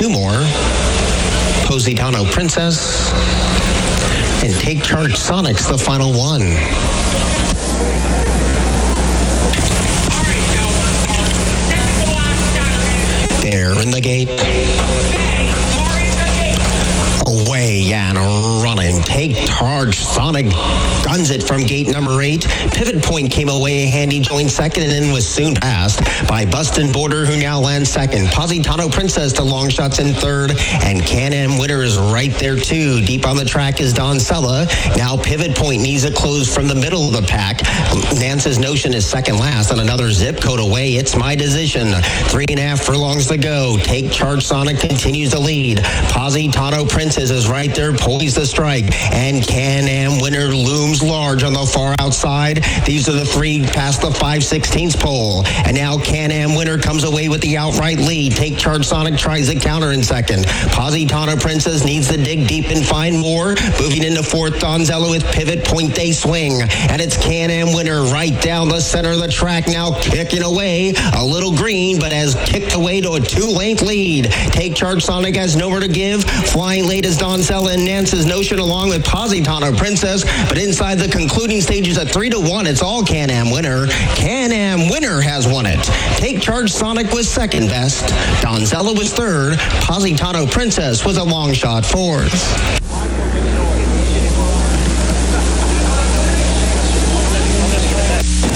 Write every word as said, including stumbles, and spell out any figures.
two more. Positano Princess and Take Charge Sonic's the final one. There in the gate. Away and running. Take Charge Sonic guns it from gate number eight. Pivot Point came away handy, joined second, and then was soon passed by Bustin' Border, who now lands second. Positano Princess to long shots in third, and Can-Am Winner is right there too. Deep on the track is Don Sella. Now Pivot Point needs a close from the middle of the pack. Nance's Notion is second last, and another zip code away. It's My Decision. Three and a half furlongs to go. Take Charge Sonic continues to lead. Positano Princess is right there, poised to strike, and Can-Am Winner looms large on the far outside. These are the three past the five sixteenths pole, and now Can-Am Winner comes away with the outright lead. Take Charge Sonic tries the counter in second. Positano Princess needs to dig deep and find more. Moving into fourth, Donzello with Pivot Point, they swing, and it's Can-Am Winner right down the center of the track, now kicking away. A little green, but has kicked away to a two-length lead. Take Charge Sonic has nowhere to give. Flying late is Donzella and Nance's Notion along with Positano Princess, but inside the concluding stages at three to one, it's all Can-Am Winner. Can-Am Winner has won it. Take Charge Sonic was second best. Donzella was third. Positano Princess was a long shot fourth.